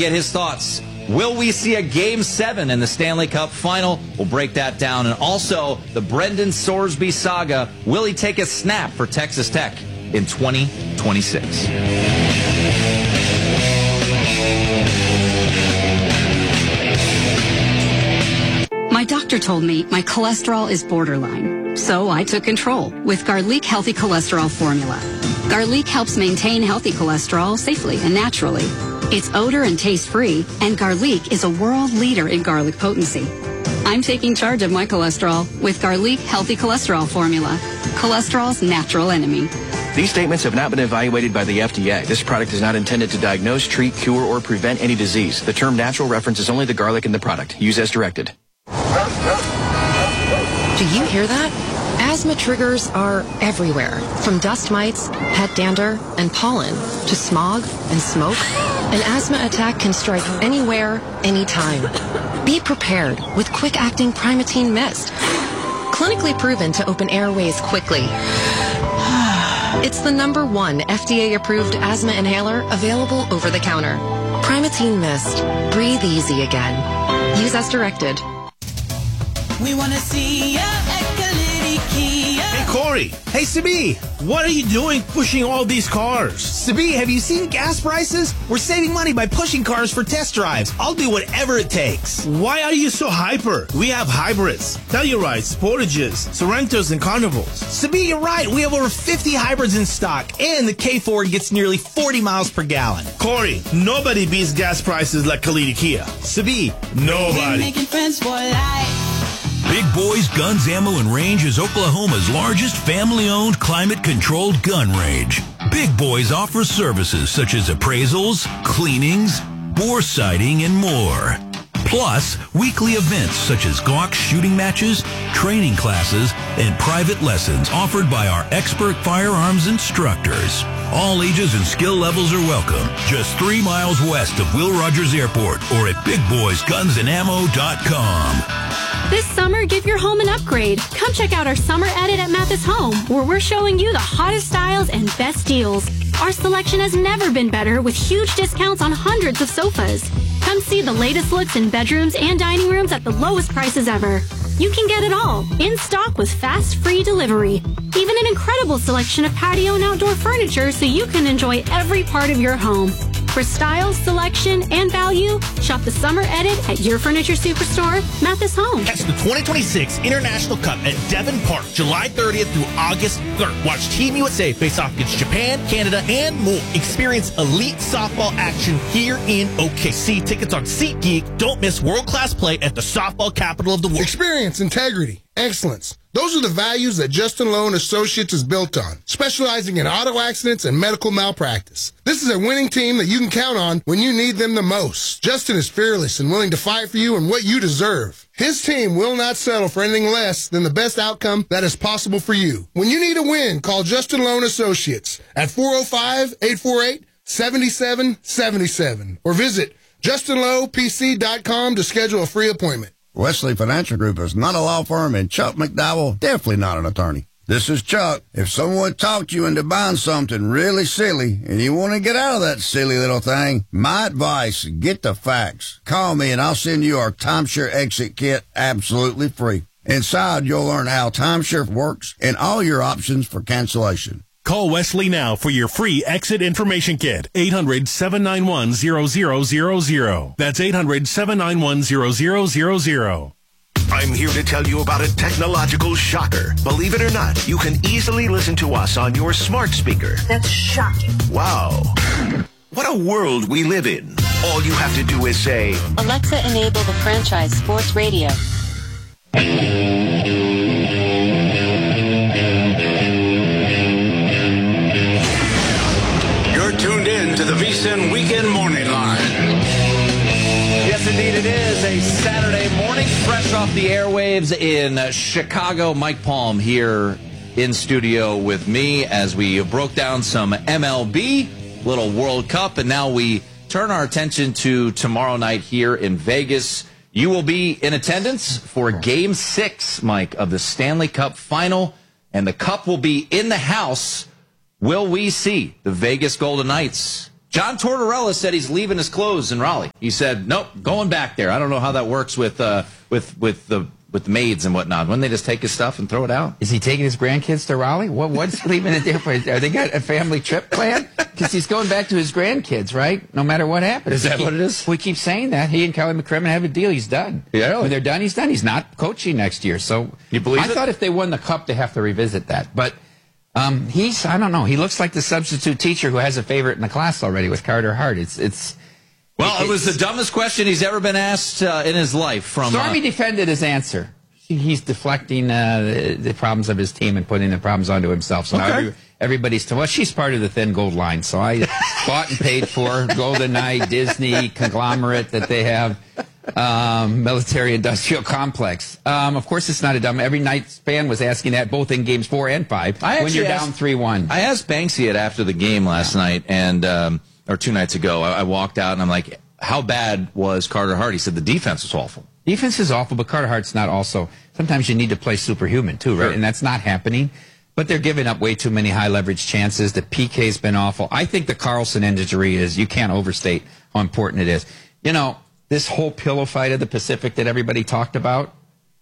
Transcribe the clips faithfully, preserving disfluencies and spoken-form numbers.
get his thoughts. Will we see a Game seven in the Stanley Cup Final? We'll break that down. And also, the Brendan Sorsby saga. Will he take a snap for Texas Tech in twenty twenty-six? My doctor told me my cholesterol is borderline, so I took control with Garlic Healthy Cholesterol Formula. Garlic helps maintain healthy cholesterol safely and naturally. It's odor and taste-free, and Garlic is a world leader in garlic potency. I'm taking charge of my cholesterol with Garlic Healthy Cholesterol Formula, cholesterol's natural enemy. These statements have not been evaluated by the F D A. This product is not intended to diagnose, treat, cure, or prevent any disease. The term natural references only the garlic in the product. Use as directed. Do you hear that? Asthma triggers are everywhere, from dust mites, pet dander, and pollen, to smog and smoke. An asthma attack can strike anywhere, anytime. Be prepared with quick-acting Primatene Mist. Clinically proven to open airways quickly. It's the number one F D A-approved asthma inhaler available over the counter. Primatene Mist. Breathe easy again. Use as directed. We want to see ya at Kalidi Kia. Hey, Corey. Hey, Sabi. What are you doing pushing all these cars? Sabi, have you seen gas prices? We're saving money by pushing cars for test drives. I'll do whatever it takes. Why are you so hyper? We have hybrids, Tellurides, Sportages, Sorrentos, and Carnivals. Sabi, you're right. We have over fifty hybrids in stock, and the K Ford gets nearly forty miles per gallon. Corey, nobody beats gas prices like Kalidi Kia. Sabi, nobody. Making friends for life. Big Boys Guns, Ammo, and Range is Oklahoma's largest family-owned, climate-controlled gun range. Big Boys offers services such as appraisals, cleanings, bore sighting, and more. Plus, weekly events such as Glock shooting matches, training classes, and private lessons offered by our expert firearms instructors. All ages and skill levels are welcome. Just three miles west of Will Rogers Airport or at big boys guns and ammo dot com. This summer, give your home an upgrade. Come check out our summer edit at Mathis Home, where we're showing you the hottest styles and best deals. Our selection has never been better, with huge discounts on hundreds of sofas. Come see the latest looks in bedrooms and dining rooms at the lowest prices ever. You can get it all, in stock with fast, free delivery. Even an incredible selection of patio and outdoor furniture so you can enjoy every part of your home. For style, selection, and value, shop the summer edit at your furniture superstore, Mathis Home. Catch the twenty twenty-six International Cup at Devon Park, July thirtieth through August third. Watch Team U S A face off against Japan, Canada, and more. Experience elite softball action here in O K C. Tickets on SeatGeek. Don't miss world-class play at the softball capital of the world. Experience, integrity, excellence. Those are the values that Justin Lowe and Associates is built on, specializing in auto accidents and medical malpractice. This is a winning team that you can count on when you need them the most. Justin is fearless and willing to fight for you and what you deserve. His team will not settle for anything less than the best outcome that is possible for you. When you need a win, call Justin Lowe and Associates at four oh five, eight four eight, seven seven seven seven or visit justin lowe p c dot com to schedule a free appointment. Wesley Financial Group is not a law firm, and Chuck McDowell definitely not an attorney. This is Chuck. If someone talked you into buying something really silly and you want to get out of that silly little thing, my advice, get the facts. Call me and I'll send you our timeshare exit kit absolutely free. Inside, you'll learn how timeshare works and all your options for cancellation. Call Wesley now for your free exit information kit. eight hundred, seven nine one, zero zero zero zero. That's eight hundred, seven nine one, zero zero zero zero. I'm here to tell you about a technological shocker. Believe it or not, you can easily listen to us on your smart speaker. That's shocking. Wow. What a world we live in. All you have to do is say, Alexa, enable the franchise sports radio. Tuned in to the V S I N Weekend Morning Line. Yes, indeed, it is a Saturday morning, fresh off the airwaves in Chicago. Mike Palm here in studio with me as we broke down some M L B, little World Cup, and now we turn our attention to tomorrow night here in Vegas. You will be in attendance for Game six, Mike, of the Stanley Cup Final, and the cup will be in the house. Will we see the Vegas Golden Knights John Tortorella said he's leaving his clothes in Raleigh. He said, nope, going back there. I don't know how that works with uh, with with the with the maids and whatnot. Wouldn't they just take his stuff and throw it out? Is he taking his grandkids to Raleigh? What What's leaving it there for? Are they got a family trip planned? Because he's going back to his grandkids, right? No matter what happens. Is that he, what it is? We keep saying that. He and Kelly McCrimmon have a deal. He's done. Yeah, really? When they're done, he's done. He's not coaching next year. So you believe I it? thought if they won the Cup, they have to revisit that. But um, he's, I don't know. He looks like the substitute teacher who has a favorite in the class already with Carter Hart. It's, it's, Well, it was the dumbest question he's ever been asked uh, in his life. From Stormy uh, defended his answer. He's deflecting uh, the, the problems of his team and putting the problems onto himself. So now Okay. every, everybody's to, well, she's part of the thin gold line. So I bought and paid for Golden Knight, Disney conglomerate that they have, um, military industrial complex. Um, of course, it's not a dumb. Every Knights fan was asking that both in games four and five I when actually you're asked- down three one. I asked Banksy it after the game last night, and um, or two nights ago. I, I walked out and I'm like, "How bad was Carter Hart?" He said the defense was awful. Defense is awful, but Carter Hart's not also. Sometimes you need to play superhuman, too, right? Sure. And that's not happening. But they're giving up way too many high-leverage chances. The P K's been awful. I think the Carlson injury is, you can't overstate how important it is. You know, this whole pillow fight of the Pacific that everybody talked about,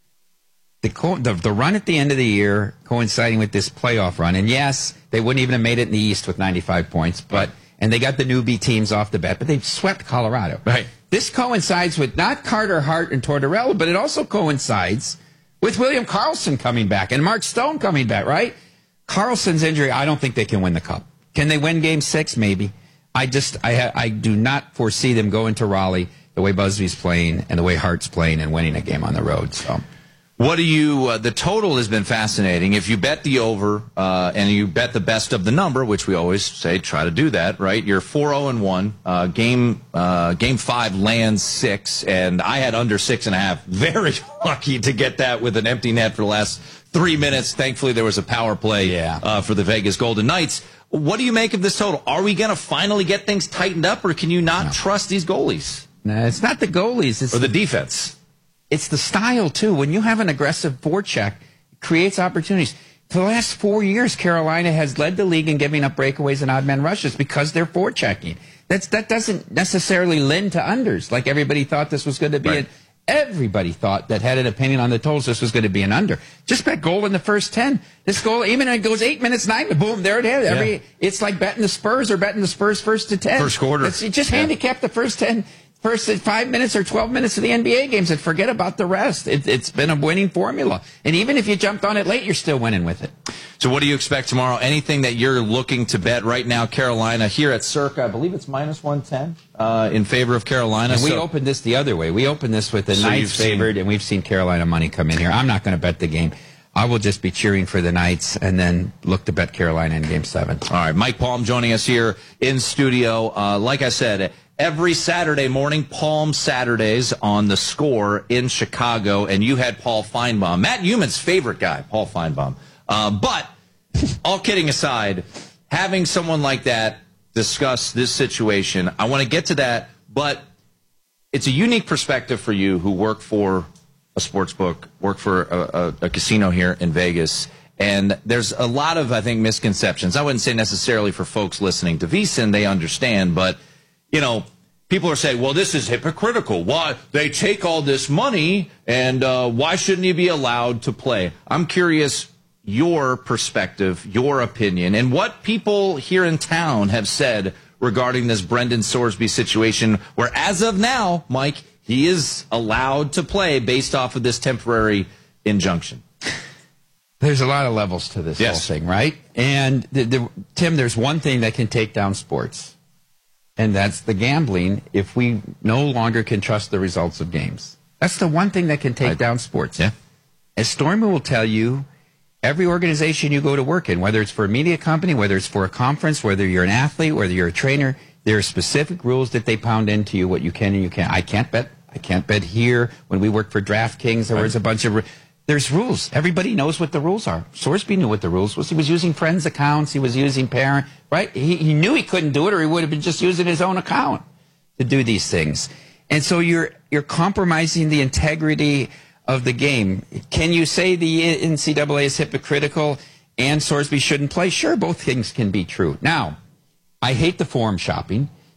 the, co- the, the run at the end of the year coinciding with this playoff run, and yes, they wouldn't even have made it in the East with ninety-five points, but and they got the newbie teams off the bat, but they swept Colorado. Right. This coincides with not Carter Hart and Tortorella, but it also coincides with William Karlsson coming back and Mark Stone coming back, right? Carlson's injury, I don't think they can win the Cup. Can they win Game Six? Maybe. I just, I, ha- I do not foresee them going to Raleigh the way Busby's playing and the way Hart's playing and winning a game on the road. So. What do you, uh, the total has been fascinating. If you bet the over, uh, and you bet the best of the number, which we always say, try to do that, right? You're four oh and one. Uh, game, uh, game five lands six, and I had under six and a half. Very lucky to get that with an empty net for the last three minutes. Thankfully, there was a power play, Yeah. uh, for the Vegas Golden Knights. What do you make of this total? Are we going to finally get things tightened up, or can you not No. trust these goalies? No, it's not the goalies. It's Or the defense? It's the style, too. When you have an aggressive forecheck, it creates opportunities. For the last four years, Carolina has led the league in giving up breakaways and odd man rushes because they're forechecking. That's, that doesn't necessarily lend to unders like everybody thought this was going to be. Right. An, everybody thought that had an opinion on the totals this was going to be an under. Just bet goal in the first ten. This goal, even if it goes eight minutes, nine, boom, there it is. Every, Yeah. It's like betting the Spurs or betting the Spurs first to ten. First quarter. It's, you just Yeah. handicap the first ten. First five minutes or twelve minutes of the N B A games and forget about the rest. It, it's been a winning formula. And even if you jumped on it late, you're still winning with it. So what do you expect tomorrow? Anything that you're looking to bet right now? Carolina here at Circa, I believe it's minus one ten uh, in favor of Carolina. And we So- opened this the other way. We opened this with the So Knights you've seen- favored, and we've seen Carolina money come in here. I'm not going to bet the game. I will just be cheering for the Knights and then look to bet Carolina in Game seven. All right, Mike Palm joining us here in studio. Uh, like I said, every Saturday morning, Palm Saturdays on The Score in Chicago, and you had Paul Feinbaum, Matt Newman's favorite guy, Paul Feinbaum. Uh, but all kidding aside, having someone like that discuss this situation, I want to get to that, but it's a unique perspective for you who work for a sports book, work for a, a, a casino here in Vegas. And there's a lot of, I think, misconceptions. I wouldn't say necessarily for folks listening to VSiN, they understand, but, you know, people are saying, well, this is hypocritical. Why they take all this money, and uh, why shouldn't he be allowed to play? I'm curious your perspective, your opinion, and what people here in town have said regarding this Brendan Sorsby situation, where as of now, Mike, he is allowed to play based off of this temporary injunction. There's a lot of levels to this Yes. whole thing, right? And the, the, Tim, there's one thing that can take down sports, and that's the gambling if we no longer can trust the results of games. That's the one thing that can take I, down sports. Yeah. As Stormy will tell you, every organization you go to work in, whether it's for a media company, whether it's for a conference, whether you're an athlete, whether you're a trainer, there are specific rules that they pound into you, what you can and you can't. I can't bet. I can't bet here. When we worked for DraftKings, there was a bunch of... There's rules. Everybody knows what the rules are. Sorsby knew what the rules was. He was using friends' accounts. He was using parent, right? He, he knew he couldn't do it, or he would have been just using his own account to do these things. And so you're you're compromising the integrity of the game. Can you say the N C double A is hypocritical and Sorsby shouldn't play? Sure, both things can be true. Now, I hate the forum shopping.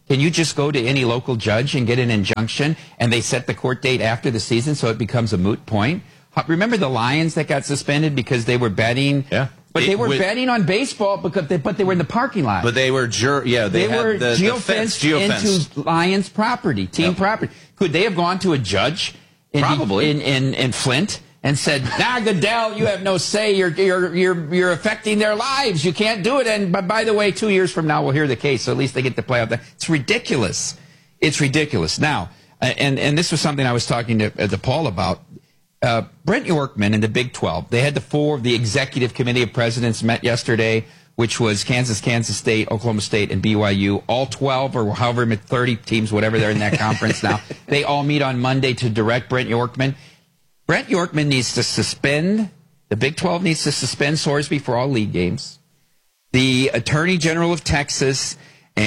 Can you just go to any local judge and get an injunction, and they set the court date after the season so it becomes a moot point? Remember the Lions that got suspended because they were betting? Yeah. But It they were would- betting on baseball, because they, but they were in the parking lot. But they were, jur- yeah, they, They, had were the, the fence, geofenced geofenced. into Lions property, team Yep. property. Could they have gone to a judge in, Probably. in, in, in Flint and said, "Nah, Goodell, you have no say. You're you're you're you're affecting their lives. You can't do it." And but by the way, two years from now, we'll hear the case. So at least they get to play out there. It's ridiculous. It's ridiculous. Now, uh, and and this was something I was talking to uh, to Paul about. Uh, Brent Yorkman and the Big twelve, they had the four, the executive committee of presidents met yesterday, which was Kansas, Kansas State, Oklahoma State, and B Y U. All twelve, or however many, thirty teams, whatever they're in that conference now, they all meet on Monday to direct Brent Yorkman. Brent Yorkman needs to suspend, the Big twelve needs to suspend Sorsby for all league games. The Attorney General of Texas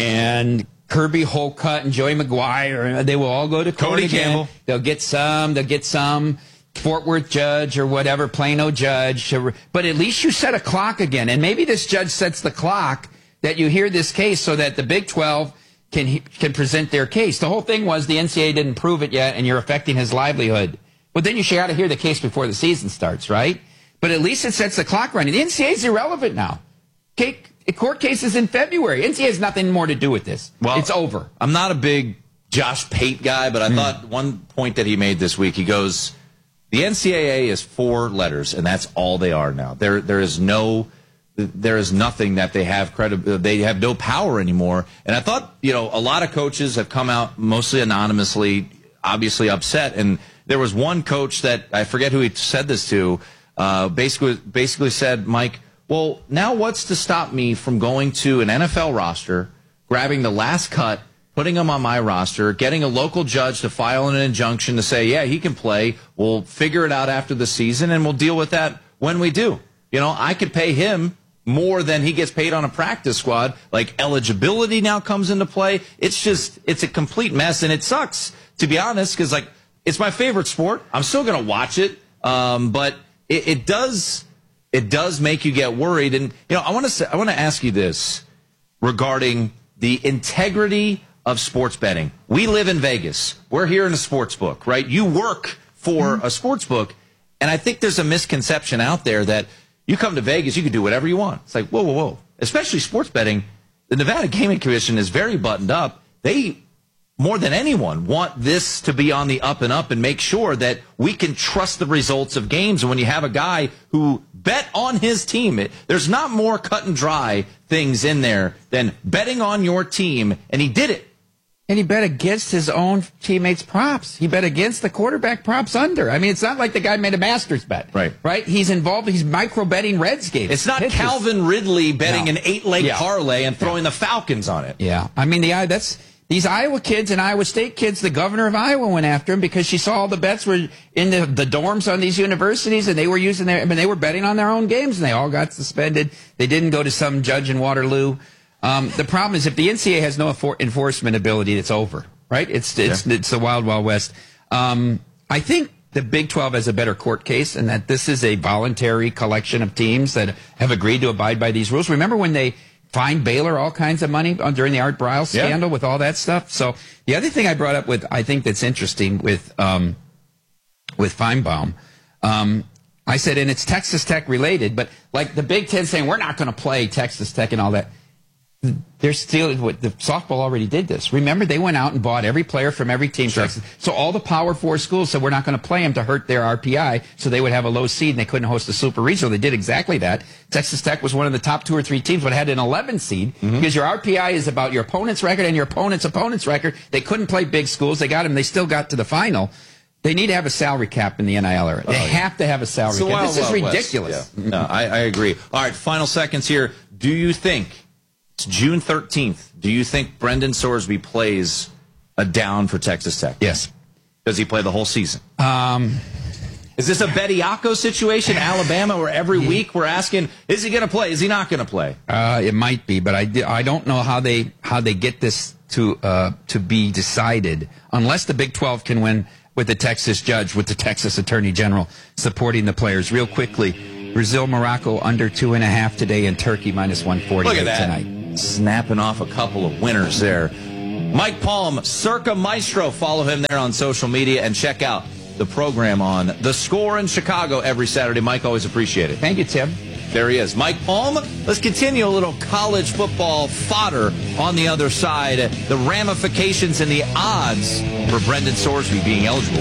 and Kirby Holcutt and Joey McGuire, they will all go to court Cody again. Campbell. They'll get some, they'll get some Fort Worth judge or whatever, Plano judge. to- But at least you set a clock again. And maybe this judge sets the clock that you hear this case so that the Big twelve can can present their case. The whole thing was the N C double A didn't prove it yet, and you're affecting his livelihood. Well, then you should got to hear the case before the season starts, right? But at least it sets the clock running. The N C double A is irrelevant now. Okay, court cases in February. N C double A has nothing more to do with this. Well, it's over. I'm not a big Josh Pate guy, but I thought one point that he made this week, he goes, the N C double A is four letters, and that's all they are now. There, there is no, there is nothing that they have credit. They have no power anymore. And I thought, you know, a lot of coaches have come out mostly anonymously, obviously upset. And there was one coach that I forget who he said this to. Uh, basically, basically said, Mike, well, now what's to stop me from going to an N F L roster, grabbing the last cut, putting him on my roster, getting a local judge to file an injunction to say, yeah, he can play. We'll figure it out after the season, and we'll deal with that when we do. You know, I could pay him more than he gets paid on a practice squad. Like, eligibility now comes into play. It's just, it's a complete mess, and it sucks, to be honest, because, like, it's my favorite sport. I'm still going to watch it, um, but it, it does it does make you get worried. And, you know, I want to I want to ask you this regarding the integrity of sports betting. We live in Vegas. We're here in a sports book, right? You work for a sports book, and I think there's a misconception out there that you come to Vegas, you can do whatever you want. It's like, whoa, whoa, whoa. Especially sports betting. The Nevada Gaming Commission is very buttoned up. They, more than anyone, want this to be on the up and up and make sure that we can trust the results of games. And when you have a guy who bet on his team, it, there's not more cut and dry things in there than betting on your team, and he did it. And he bet against his own teammates' props. He bet against the quarterback props under. I mean, it's not like the guy made a Masters bet. Right. Right? He's involved. He's micro-betting Reds games. It's not Pitches. Calvin Ridley betting No. an eight-leg Yeah. parlay and throwing the Falcons on it. Yeah. I mean, the that's these Iowa kids and Iowa State kids, the governor of Iowa went after him because she saw all the bets were in the, the dorms on these universities, and they were using their, I mean, they were betting on their own games, and they all got suspended. They didn't go to some judge in Waterloo. Um, the problem is if the N C double A has no enfor- enforcement ability, it's over. Right? It's it's yeah. it's the Wild Wild West. Um, I think the Big twelve has a better court case, and that this is a voluntary collection of teams that have agreed to abide by these rules. Remember when they fined Baylor all kinds of money during the Art Briles scandal yeah. with all that stuff? So the other thing I brought up with, I think that's interesting with um, with Feinbaum, um, I said, and it's Texas Tech related, but like the Big Ten saying we're not going to play Texas Tech and all that. They're still, what the softball already did this. Remember, they went out and bought every player from every team. Sure. So all the Power Four schools said we're not going to play them to hurt their R P I, so they would have a low seed and they couldn't host a Super Regional. They did exactly that. Texas Tech was one of the top two or three teams, but had an eleven seed mm-hmm. because your R P I is about your opponent's record and your opponent's opponent's record. They couldn't play big schools. They got them. They still got to the final. They need to have a salary cap in the N I L era. They oh, yeah. have to have a salary cap. Wild, this is Wild ridiculous. Yeah. No, I, I agree. All right, final seconds here. Do you think it's June thirteenth? Do you think Brendan Sorsby plays a down for Texas Tech? Yes. Does he play the whole season? Um, is this a Bediako situation, Alabama, where every he, week we're asking, is he going to play? Is he not going to play? Uh, it might be, but I, I don't know how they how they get this to uh, to be decided unless the Big twelve can win with the Texas judge, with the Texas Attorney General supporting the players. Real quickly, Brazil, Morocco under two and a half today, and Turkey minus one forty-eight Look at that. tonight. Snapping off a couple of winners there. Mike Palm, Circa Maestro. Follow him there on social media and check out the program on The Score in Chicago every Saturday. Mike, always appreciate it. Thank you, Tim. There he is. Mike Palm. Let's continue a little college football fodder on the other side. The ramifications and the odds for Brendan Sorsby being eligible.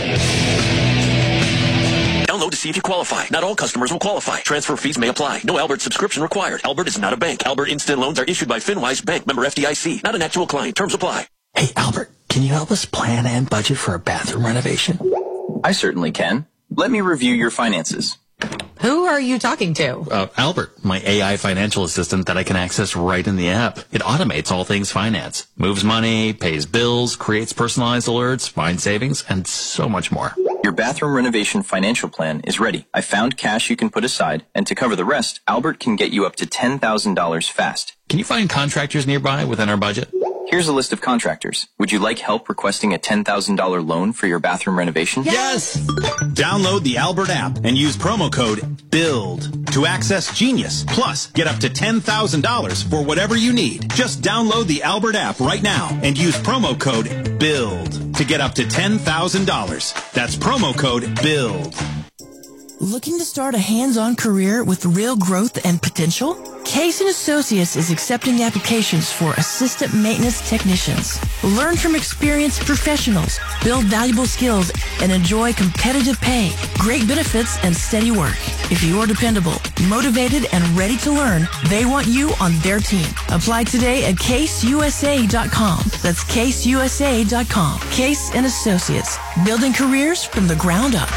Download to see if you qualify. Not all customers will qualify. Transfer fees may apply. No Albert subscription required. Albert is not a bank. Albert Instant Loans are issued by FinWise Bank, member F D I C. Not an actual client. Terms apply. Hey, Albert, can you help us plan and budget for a bathroom renovation? I certainly can. Let me review your finances. Who are you talking to? Uh, Albert, my A I financial assistant that I can access right in the app. It automates all things finance. Moves money, pays bills, creates personalized alerts, finds savings, and so much more. Your bathroom renovation financial plan is ready. I found cash you can put aside, and to cover the rest, Albert can get you up to ten thousand dollars fast. Can you find contractors nearby within our budget? Here's a list of contractors. Would you like help requesting a ten thousand dollars loan for your bathroom renovation? Yes! Download the Albert app and use promo code BUILD to access Genius. Plus, get up to ten thousand dollars for whatever you need. Just download the Albert app right now and use promo code BUILD to get up to ten thousand dollars. That's promo code BUILD. Looking to start a hands-on career with real growth and potential? Case and Associates is accepting applications for assistant maintenance technicians. Learn from experienced professionals, build valuable skills, and enjoy competitive pay, great benefits, and steady work. If you're dependable, motivated, and ready to learn, they want you on their team. Apply today at case u s a dot com. That's case u s a dot com. Case and Associates, building careers from the ground up.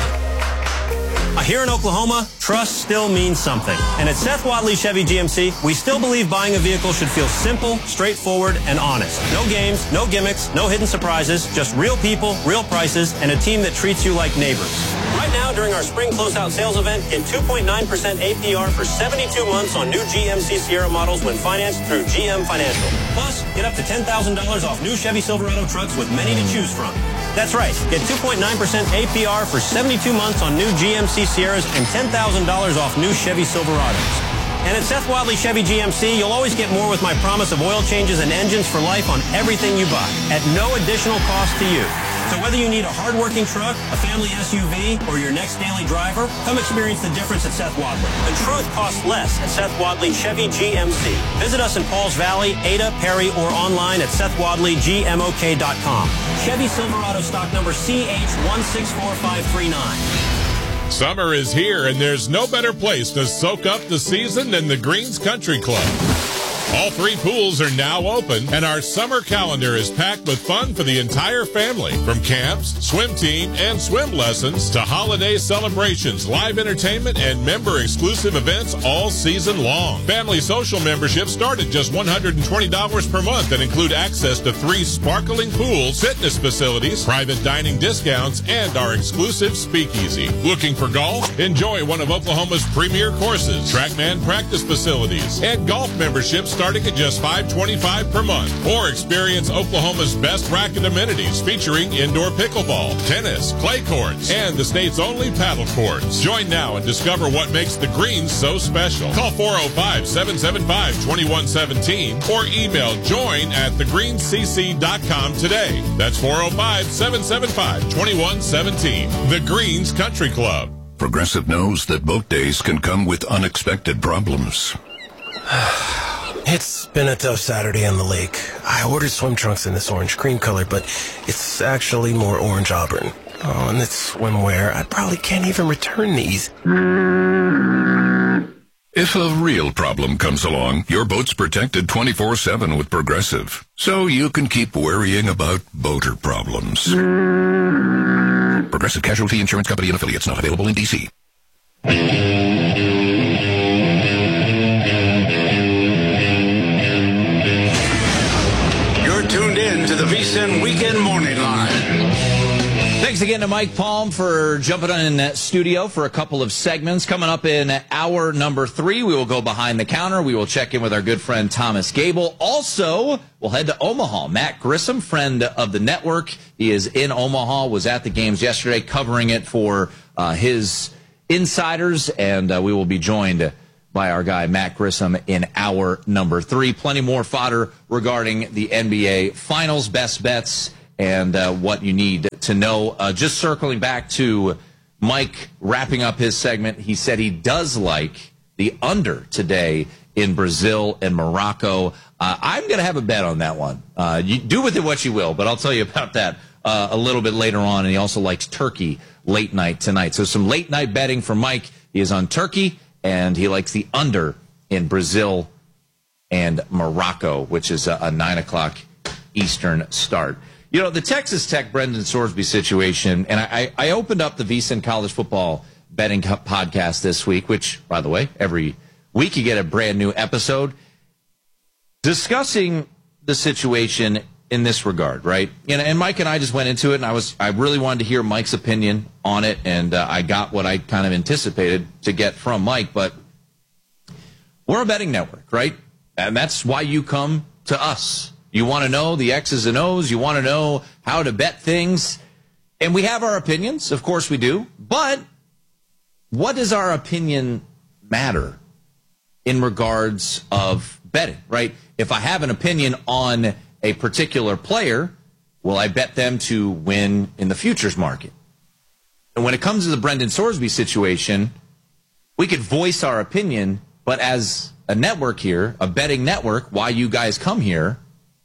Here in Oklahoma, trust still means something. And at Seth Wadley Chevy G M C, we still believe buying a vehicle should feel simple, straightforward, and honest. No games, no gimmicks, no hidden surprises, just real people, real prices, and a team that treats you like neighbors. Right now, during our spring closeout sales event, get two point nine percent A P R for seventy-two months on new G M C Sierra models when financed through G M Financial. Plus, get up to ten thousand dollars off new Chevy Silverado trucks with many to choose from. That's right. Get two point nine percent A P R for seventy-two months on new G M C Sierras and ten thousand dollars off new Chevy Silverados. And at Seth Wadley Chevy G M C, you'll always get more with my promise of oil changes and engines for life on everything you buy at no additional cost to you. So whether you need a hard-working truck, a family S U V, or your next daily driver, come experience the difference at Seth Wadley. The truth costs less at Seth Wadley Chevy G M C. Visit us in Pauls Valley, Ada, Perry, or online at seth wadley g m o k dot com. Chevy Silverado stock number C H one six four five three nine. Summer is here, and there's no better place to soak up the season than the Greens Country Club. All three pools are now open, and our summer calendar is packed with fun for the entire family. From camps, swim team, and swim lessons to holiday celebrations, live entertainment, and member-exclusive events all season long. Family social memberships start at just one hundred twenty dollars per month and include access to three sparkling pools, fitness facilities, private dining discounts, and our exclusive speakeasy. Looking for golf? Enjoy one of Oklahoma's premier courses, TrackMan practice facilities, and golf memberships starting at just five dollars and twenty-five cents per month. Or experience Oklahoma's best racket amenities featuring indoor pickleball, tennis, clay courts, and the state's only paddle courts. Join now and discover what makes the Greens so special. Call four oh five, seven seven five, two one one seven or email join at the greens c c dot com today. That's four oh five, seven seven five, two one one seven. The Greens Country Club. Progressive knows that boat days can come with unexpected problems. It's been a tough Saturday on the lake. I ordered swim trunks in this orange cream color, but it's actually more orange auburn. Oh, and it's swimwear. I probably can't even return these. If a real problem comes along, your boat's protected twenty-four seven with Progressive. So you can keep worrying about boater problems. Progressive Casualty Insurance Company and Affiliates, not available in D C. To the VSiN Weekend Morning Line. Thanks again to Mike Palm for jumping on in that studio for a couple of segments. Coming up in hour number three, we will go behind the counter. We will check in with our good friend Thomas Gable. Also, we'll head to Omaha. Matt Grissom, friend of the network. He is in Omaha, was at the games yesterday, covering it for uh, his insiders, and uh, we will be joined by our guy Matt Grissom in hour number three. Plenty more fodder regarding the N B A Finals, best bets, and uh, what you need to know. Uh, just circling back to Mike wrapping up his segment, he said he does like the under today in Brazil and Morocco. Uh, I'm going to have a bet on that one. Uh, you do with it what you will, but I'll tell you about that uh, a little bit later on. And he also likes Turkey late night tonight. So some late night betting for Mike. He is on Turkey, and he likes the under in Brazil and Morocco, which is a, a nine o'clock Eastern start. You know, the Texas Tech Brendan Sorsby situation, and I, I opened up the VSiN College Football Betting Podcast this week, which, by the way, every week you get a brand new episode discussing the situation in this regard, right? And, and Mike and I just went into it, and I was I really wanted to hear Mike's opinion on it, and uh, I got what I kind of anticipated to get from Mike. But we're a betting network, right? And that's why you come to us. You want to know the X's and O's. You want to know how to bet things. And we have our opinions. Of course we do. But what does our opinion matter in regards of betting, right? If I have an opinion on a particular player, will I bet them to win in the futures market? And when it comes to the Brendan Sorsby situation, we could voice our opinion, but as a network here, a betting network, why you guys come here,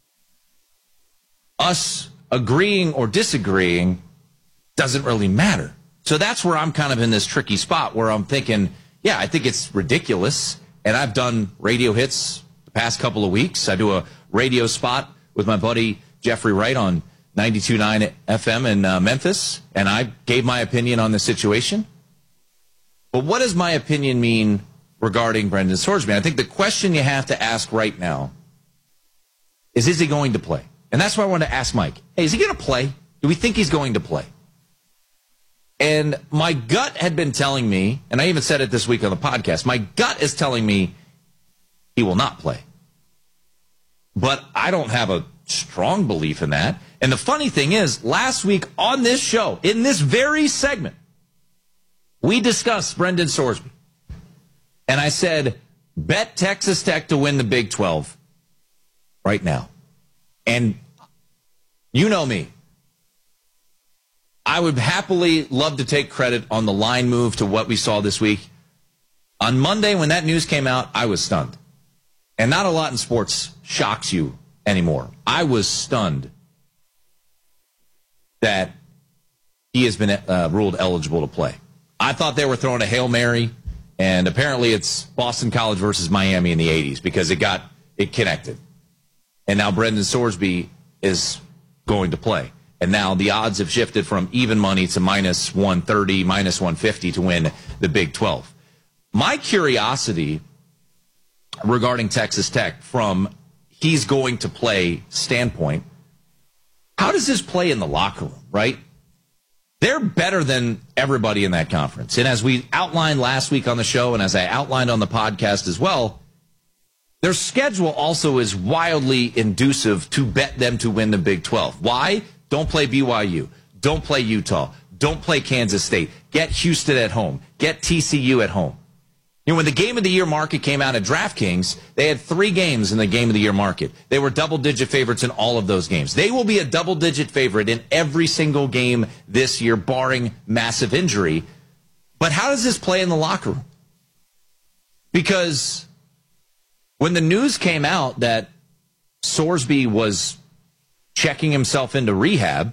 us agreeing or disagreeing doesn't really matter. So that's where I'm kind of in this tricky spot where I'm thinking, yeah, I think it's ridiculous. And I've done radio hits the past couple of weeks. I do a radio spot with my buddy Jeffrey Wright on ninety-two point nine F M in uh, Memphis, and I gave my opinion on the situation. But what does my opinion mean regarding Brendan Sorsby? I think the question you have to ask right now is, is he going to play? And that's why I wanted to ask Mike, hey, is he going to play? Do we think he's going to play? And my gut had been telling me, and I even said it this week on the podcast, my gut is telling me he will not play. But I don't have a strong belief in that. And the funny thing is, last week on this show, in this very segment, we discussed Brendan Sorsby. And I said, bet Texas Tech to win the Big twelve right now. And you know me. I would happily love to take credit on the line move to what we saw this week. On Monday, when that news came out, I was stunned. And not a lot in sports shocks you anymore. I was stunned that he has been uh, ruled eligible to play. I thought they were throwing a Hail Mary, and apparently it's Boston College versus Miami in the eighties because it got it connected. And now Brendan Sorsby is going to play. And now the odds have shifted from even money to minus one thirty, minus one fifty to win the Big twelve. My curiosity regarding Texas Tech from he's going to play standpoint, how does this play in the locker room, right? They're better than everybody in that conference. And as we outlined last week on the show, and as I outlined on the podcast as well, their schedule also is wildly inducive to bet them to win the Big twelve. Why? Don't play B Y U. Don't play Utah. Don't play Kansas State. Get Houston at home. Get T C U at home. You know, when the Game of the Year market came out at DraftKings, they had three games in the Game of the Year market. They were double-digit favorites in all of those games. They will be a double-digit favorite in every single game this year, barring massive injury. But how does this play in the locker room? Because when the news came out that Sorsby was checking himself into rehab,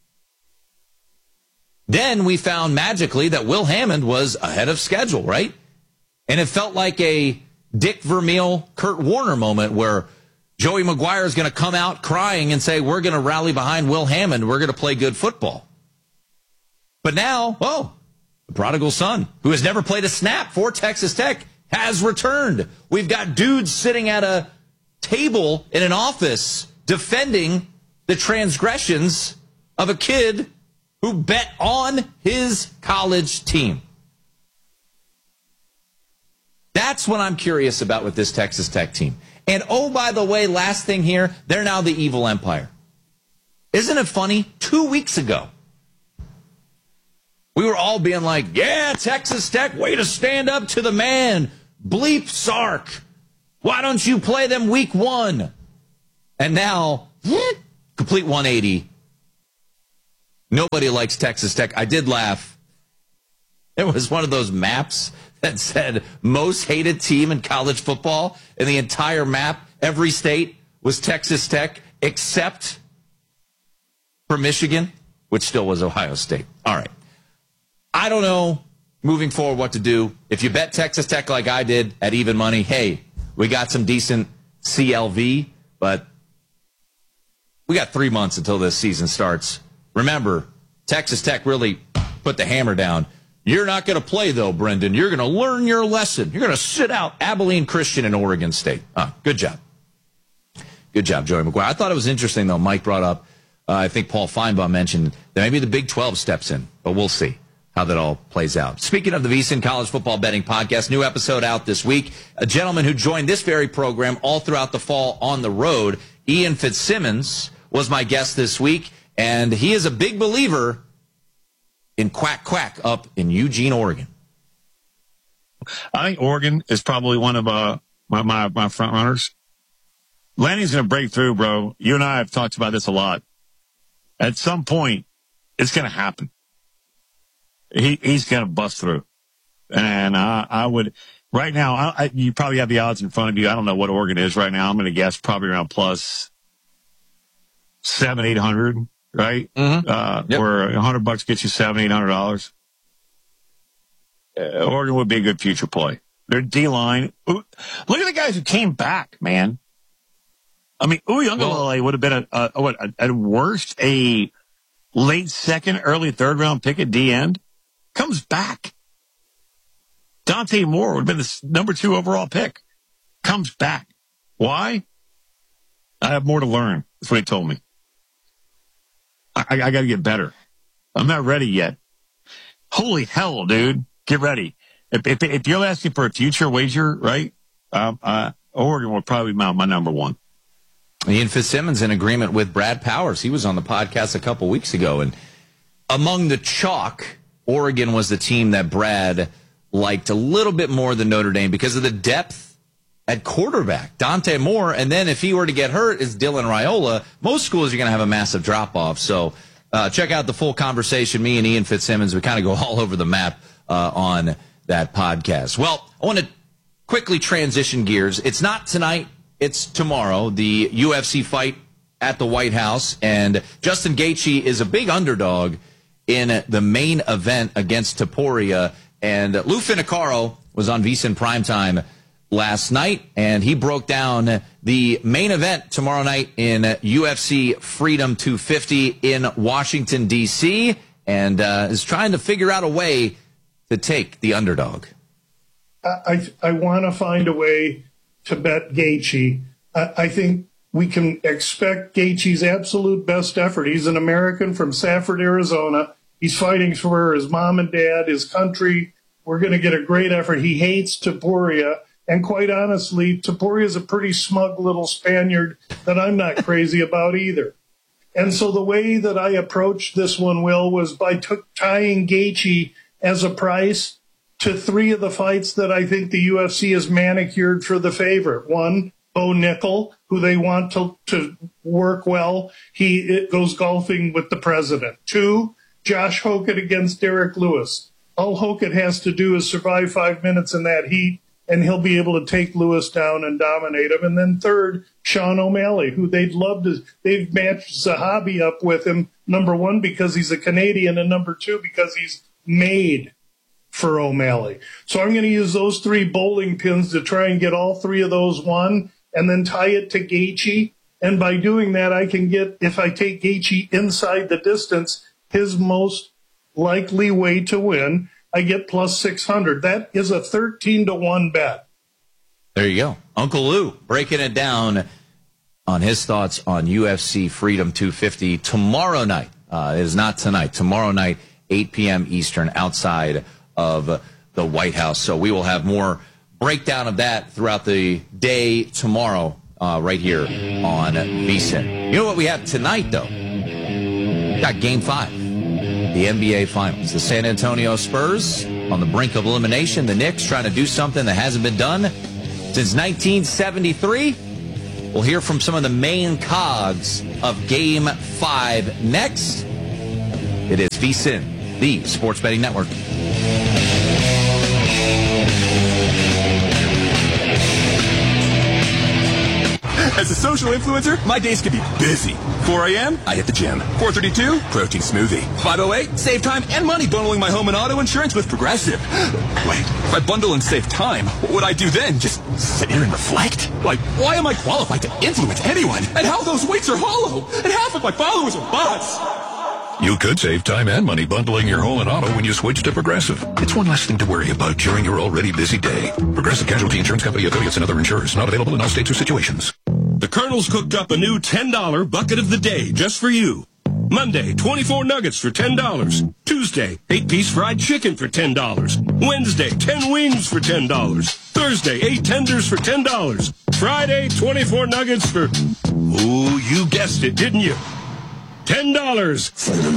then we found magically that Will Hammond was ahead of schedule, right? And it felt like a Dick Vermeil, Kurt Warner moment where Joey Maguire is going to come out crying and say, we're going to rally behind Will Hammond. We're going to play good football. But now, oh, the prodigal son, who has never played a snap for Texas Tech, has returned. We've got dudes sitting at a table in an office defending the transgressions of a kid who bet on his college team. That's what I'm curious about with this Texas Tech team. And oh, by the way, last thing here, they're now the evil empire. Isn't it funny? Two weeks ago, we were all being like, yeah, Texas Tech, way to stand up to the man Bleep Sark. Why don't you play them week one? And now, complete one eighty. Nobody likes Texas Tech. I did laugh. It was one of those maps that said most hated team in college football, and the entire map, every state, was Texas Tech, except for Michigan, which still was Ohio State. All right. I don't know, moving forward, what to do. If you bet Texas Tech like I did at even money, hey, we got some decent C L V, but we got three months until this season starts. Remember, Texas Tech really put the hammer down. You're not going to play, though, Brendan. You're going to learn your lesson. You're going to sit out Abilene Christian and Oregon State. Ah, good job. Good job, Joey McGuire. I thought it was interesting, though. Mike brought up, uh, I think Paul Feinbaum mentioned that maybe the Big twelve steps in, but we'll see how that all plays out. Speaking of the VSiN College Football Betting Podcast, new episode out this week. A gentleman who joined this very program all throughout the fall on the road, Ian Fitzsimmons, was my guest this week, and he is a big believer in Quack Quack up in Eugene, Oregon. I think Oregon is probably one of uh, my, my, my front runners. Lanny's going to break through, bro. You and I have talked about this a lot. At some point, it's going to happen. He, he's going to bust through. And I, I would, right now, I, I, you probably have the odds in front of you. I don't know what Oregon is right now. I'm going to guess probably around plus seven, eight hundred, right? Mm-hmm. Uh, yep. Where a hundred bucks gets you seven, eight hundred dollars. Uh, Oregon would be a good future play. Their D line. Look at the guys who came back, man. I mean, Uyunglele would have been a, a what a, at worst a late second, early third round pick at D end. Comes back. Dante Moore would have been the number two overall pick. Comes back. Why? I have more to learn. That's what he told me. I, I, I got to get better. I'm not ready yet. Holy hell, dude. Get ready. If, if, if you're asking for a future wager, right, um, uh, Oregon will probably be my, my number one. Ian Fitzsimmons in agreement with Brad Powers. He was on the podcast a couple weeks ago, and among the chalk, Oregon was the team that Brad liked a little bit more than Notre Dame because of the depth at quarterback. Dante Moore, and then if he were to get hurt, is Dylan Raiola. Most schools are going to have a massive drop-off. So uh, check out the full conversation. Me and Ian Fitzsimmons, we kind of go all over the map uh, on that podcast. Well, I want to quickly transition gears. It's not tonight. It's tomorrow, the U F C fight at the White House. And Justin Gaethje is a big underdog in the main event against Topuria. And Lou Finicaro was on VSiN Primetime last night, and he broke down the main event tomorrow night in U F C Freedom two fifty in Washington, D C, and uh, is trying to figure out a way to take the underdog. I, I want to find a way to bet Gaethje. I, I think we can expect Gaethje's absolute best effort. He's an American from Safford, Arizona. He's fighting for his mom and dad, his country. We're going to get a great effort. He hates Topuria. And quite honestly, Topuria is a pretty smug little Spaniard that I'm not crazy about either. And so the way that I approached this one, Will, was by t- tying Gaethje as a price to three of the fights that I think the U F C has manicured for the favorite. One, Bo Nickel, who they want to, to work well. He it goes golfing with the president. Two, Josh Hokett against Derek Lewis. All Hokett has to do is survive five minutes in that heat, and he'll be able to take Lewis down and dominate him. And then third, Sean O'Malley, who they'd love to, they've matched Zahabi up with him, number one, because he's a Canadian, and number two, because he's made for O'Malley. So I'm going to use those three bowling pins to try and get all three of those won, and then tie it to Gaethje. And by doing that, I can get, if I take Gaethje inside the distance, his most likely way to win, I get plus six hundred. That is a thirteen to one bet. There you go. Uncle Lou breaking it down on his thoughts on U F C Freedom two fifty tomorrow night. Uh, it is not tonight. Tomorrow night, eight p.m. Eastern, outside of the White House. So we will have more breakdown of that throughout the day tomorrow uh, right here on VSiN. You know what we have tonight, though? We got Game five, the N B A Finals. The San Antonio Spurs on the brink of elimination. The Knicks trying to do something that hasn't been done since nineteen seventy-three. We'll hear from some of the main cogs of Game five next. It is VSiN, the Sports Betting Network. As a social influencer, my days can be busy. four a.m., I hit the gym. four thirty-two, protein smoothie. five oh eight, save time and money bundling my home and auto insurance with Progressive. Wait, if I bundle and save time, what would I do then? Just sit here and reflect? Like, why am I qualified to influence anyone? And how those weights are hollow? And half of my followers are bots. You could save time and money bundling your home and auto when you switch to Progressive. It's one less thing to worry about during your already busy day. Progressive Casualty Insurance Company, affiliates, and other insurers. Not available in all states or situations. The Colonel's cooked up a new ten dollar bucket of the day just for you. Monday, twenty-four nuggets for ten dollars. Tuesday, eight-piece fried chicken for ten dollars. Wednesday, ten wings for ten dollars. Thursday, eight tenders for ten dollars. Friday, twenty-four nuggets for... Ooh, you guessed it, didn't you? ten dollars.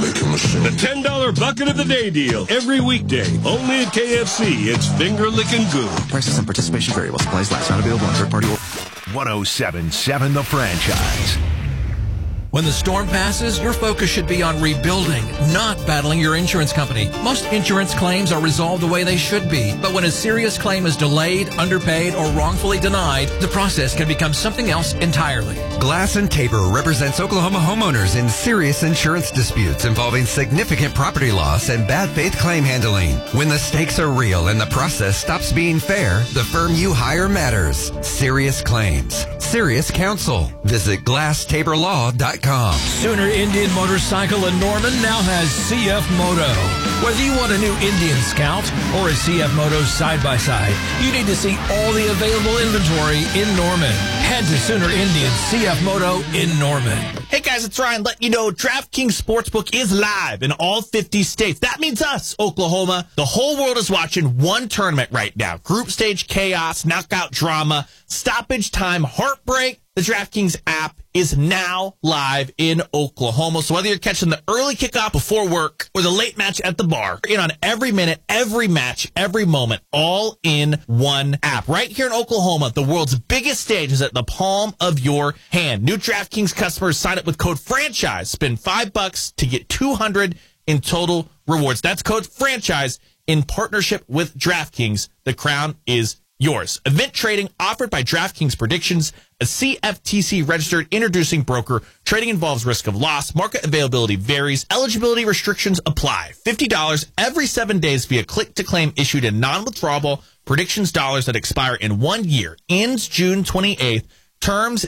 The ten dollar bucket of the day deal. Every weekday. Only at K F C. It's finger-licking good. Prices and participation vary while supplies last. Not available on third-party... one oh seven point seven The Franchise. When the storm passes, your focus should be on rebuilding, not battling your insurance company. Most insurance claims are resolved the way they should be, but when a serious claim is delayed, underpaid, or wrongfully denied, the process can become something else entirely. Glass and Tabor represents Oklahoma homeowners in serious insurance disputes involving significant property loss and bad faith claim handling. When the stakes are real and the process stops being fair, the firm you hire matters. Serious claims. Serious counsel. Visit glass tabor law dot com. Sooner Indian Motorcycle in Norman now has C F Moto. Whether you want a new Indian Scout or a C F Moto side-by-side, you need to see all the available inventory in Norman. Head to Sooner Indian C F Moto in Norman. Hey guys, it's Ryan letting you know DraftKings Sportsbook is live in all fifty states. That means us, Oklahoma. The whole world is watching one tournament right now. Group stage chaos, knockout drama, stoppage time, heartbreak. The DraftKings app is now live in Oklahoma. So whether you're catching the early kickoff before work or the late match at the bar, you're in on every minute, every match, every moment, all in one app. Right here in Oklahoma, the world's biggest stage is at the palm of your hand. New DraftKings customers sign up with code FRANCHISE. Spend five bucks to get two hundred in total rewards. That's code FRANCHISE in partnership with DraftKings. The crown is yours. Event trading offered by DraftKings Predictions, a C F T C registered introducing broker. Trading involves risk of loss. Market availability varies. Eligibility restrictions apply. fifty dollars every seven days via click to claim issued in non-withdrawable predictions dollars that expire in one year. Ends June twenty-eighth. Terms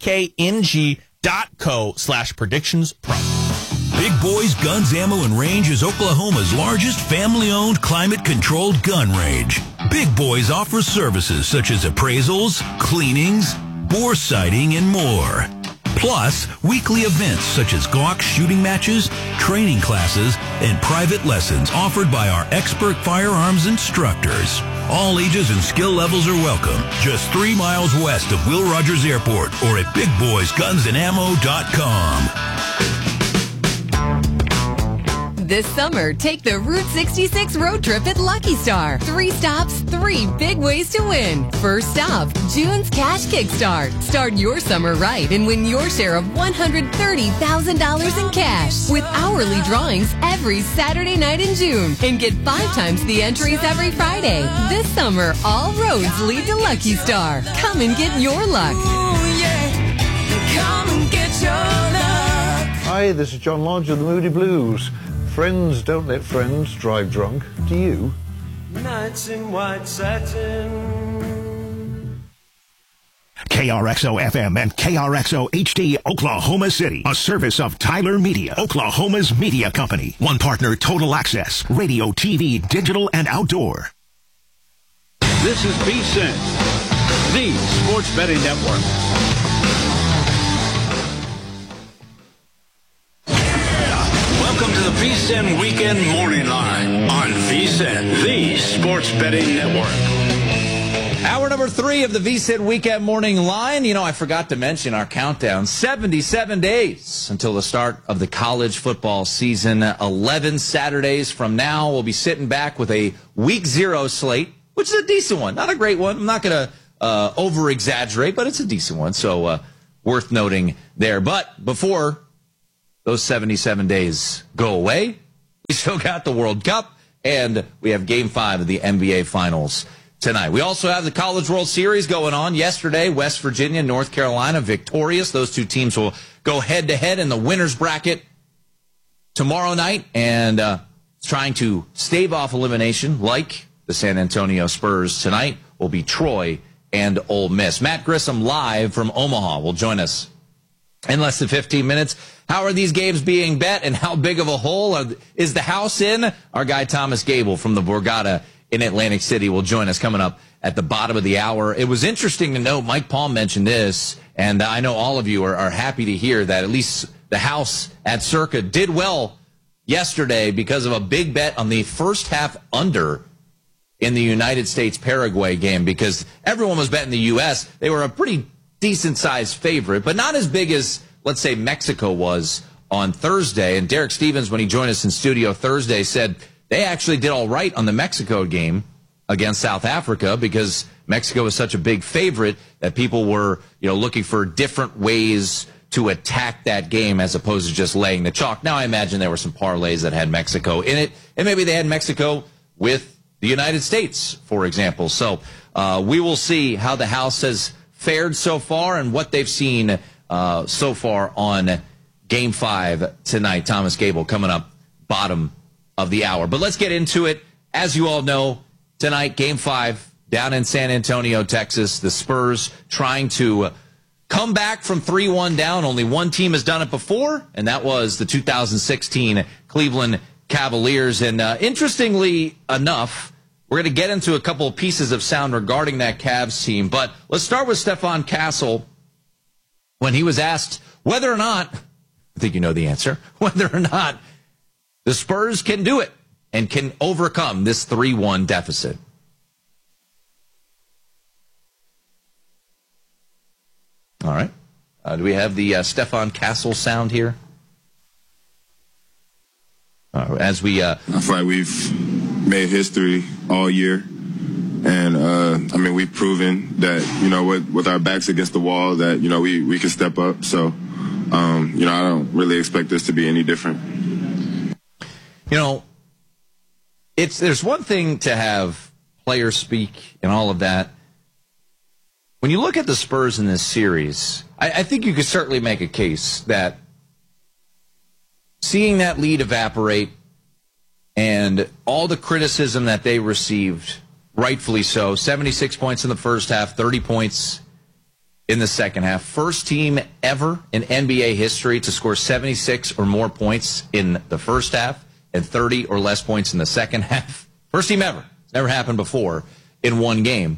dkng dot co slash predictions pro. Big Boys Guns, Ammo, and Range is Oklahoma's largest family-owned, climate-controlled gun range. Big Boys offers services such as appraisals, cleanings, bore sighting, and more. Plus, weekly events such as Glock shooting matches, training classes, and private lessons offered by our expert firearms instructors. All ages and skill levels are welcome. Just three miles west of Will Rogers Airport or at big boys guns and ammo dot com. This summer, take the Route sixty-six road trip at Lucky Star. Three stops, three big ways to win. First stop, June's Cash Kickstart. Start your summer right and win your share of one hundred thirty thousand dollars in cash with hourly drawings every Saturday night in June. And get five times the entries every Friday. This summer, all roads lead to Lucky Star. Come and get your luck. Ooh, yeah. Come and get your luck. Hi, this is John Lodge of the Moody Blues. Friends don't let friends drive drunk. Do you? Nights in white satin. K R X O F M and K R X O H D Oklahoma City. A service of Tyler Media, Oklahoma's media company. One partner, Total Access, radio, T V, digital, and outdoor. This is VSiN, the Sports Betting Network. Welcome to the VSiN Weekend Morning Line on VSiN, the Sports Betting Network. Hour number three of the V S I N Weekend Morning Line. You know, I forgot to mention our countdown. seventy-seven days until the start of the college football season. eleven Saturdays from now, we'll be sitting back with a week zero slate, which is a decent one. Not a great one. I'm not going to uh, over-exaggerate, but it's a decent one. So uh, worth noting there. But before those seventy-seven days go away, we still got the World Cup, and we have Game five of the N B A Finals tonight. We also have the College World Series going on. Yesterday, West Virginia, North Carolina victorious. Those two teams will go head-to-head in the winner's bracket tomorrow night, and uh, trying to stave off elimination like the San Antonio Spurs tonight will be Troy and Ole Miss. Matt Grissom live from Omaha will join us in less than fifteen minutes. How are these games being bet, and how big of a hole are, is the house in? Our guy Thomas Gable from the Borgata in Atlantic City will join us coming up at the bottom of the hour. It was interesting to note, Mike Palm mentioned this, and I know all of you are, are happy to hear that at least the house at Circa did well yesterday because of a big bet on the first half under in the United States-Paraguay game, because everyone was betting the U S. They were a pretty decent-sized favorite, but not as big as, let's say, Mexico was on Thursday. And Derek Stevens, when he joined us in studio Thursday, said they actually did all right on the Mexico game against South Africa because Mexico was such a big favorite that people were, you know, looking for different ways to attack that game as opposed to just laying the chalk. Now, I imagine there were some parlays that had Mexico in it, and maybe they had Mexico with the United States, for example. So uh, we will see how the house has fared so far and what they've seen uh, so far on Game five tonight. Thomas Gable coming up bottom of the hour. But let's get into it. As you all know, tonight, Game five down in San Antonio, Texas. The Spurs trying to come back from three one down. Only one team has done it before, and that was the two thousand sixteen Cleveland Cavaliers. And uh, interestingly enough, we're going to get into a couple of pieces of sound regarding that Cavs team. But let's start with Stefan Castle when he was asked whether or not, I think you know the answer, whether or not the Spurs can do it and can overcome this three one deficit. All right. Uh, do we have the uh, Stefan Castle sound here? Uh, as we, uh, I feel like we've made history all year. And, uh, I mean, we've proven that, you know, with, with our backs against the wall that, you know, we, we can step up. So, um, you know, I don't really expect this to be any different. You know, it's there's one thing to have players speak and all of that. When you look at the Spurs in this series, I, I think you could certainly make a case that seeing that lead evaporate and all the criticism that they received, rightfully so, seventy-six points in the first half, thirty points in the second half. First team ever in N B A history to score seventy-six or more points in the first half and thirty or less points in the second half. First team ever. It's never happened before in one game.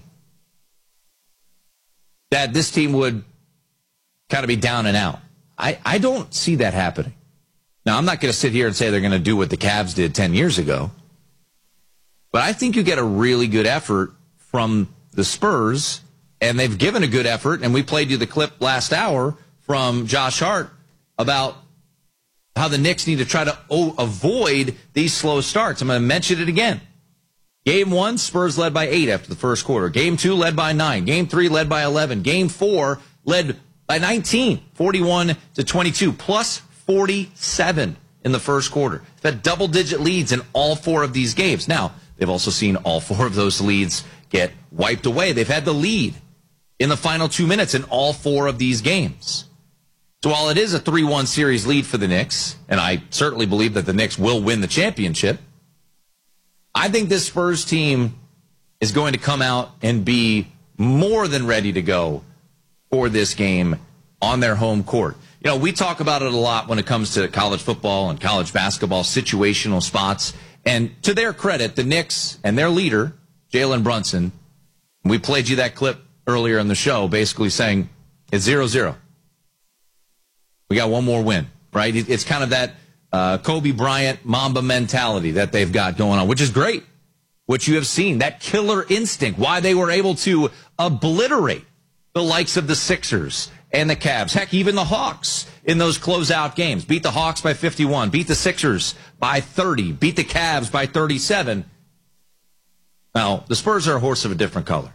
That this team would kind of be down and out. I, I don't see that happening. Now, I'm not going to sit here and say they're going to do what the Cavs did ten years ago. But I think you get a really good effort from the Spurs, and they've given a good effort, and we played you the clip last hour from Josh Hart about how the Knicks need to try to o- avoid these slow starts. I'm going to mention it again. Game one, Spurs led by eight after the first quarter. Game two, led by nine. Game three, led by eleven. Game four, led by nineteen, forty-one to twenty-two, plus forty-seven in the first quarter. They've had double-digit leads in all four of these games. Now, they've also seen all four of those leads get wiped away. They've had the lead in the final two minutes in all four of these games. So while it is a three one series lead for the Knicks, and I certainly believe that the Knicks will win the championship, I think this Spurs team is going to come out and be more than ready to go for this game on their home court. You know, we talk about it a lot when it comes to college football and college basketball, situational spots. And to their credit, the Knicks and their leader, Jalen Brunson, we played you that clip earlier in the show, basically saying it's zero zero. We got one more win, right? It's kind of that uh, Kobe Bryant Mamba mentality that they've got going on, which is great. what you have seen, that killer instinct, why they were able to obliterate the likes of the Sixers and the Cavs, heck, even the Hawks in those closeout games. Beat the Hawks by fifty-one, beat the Sixers by thirty, beat the Cavs by thirty-seven. Now, the Spurs are a horse of a different color.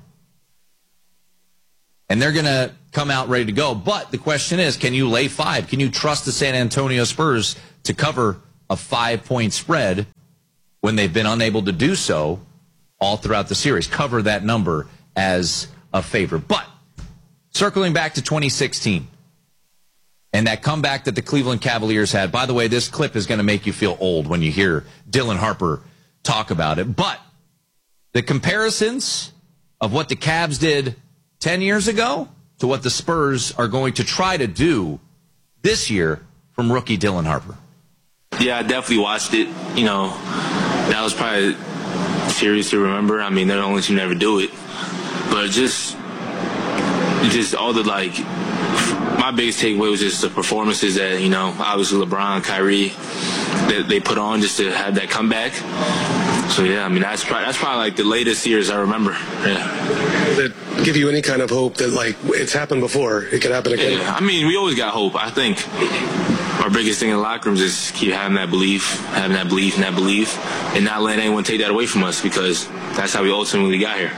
And they're going to come out ready to go. But the question is, can you lay five? Can you trust the San Antonio Spurs to cover a five-point spread when they've been unable to do so all throughout the series? Cover that number as a favorite. But circling back to twenty sixteen and that comeback that the Cleveland Cavaliers had. By the way, this clip is going to make you feel old when you hear Dylan Harper talk about it. But the comparisons of what the Cavs did ten years ago to what the Spurs are going to try to do this year from rookie Dylan Harper. Yeah, I definitely watched it. You know, that was probably a series to remember. I mean, they're the only team to ever do it. But just, just all the, like, my biggest takeaway was just the performances that, you know, obviously LeBron, Kyrie, that they put on just to have that comeback. So, yeah, I mean, that's probably, that's probably like the latest years I remember. Yeah. Did it give you any kind of hope that, like, it's happened before, it could happen again? Yeah, I mean, we always got hope. I think our biggest thing in the locker rooms is keep having that belief, having that belief and that belief, and not letting anyone take that away from us, because that's how we ultimately got here.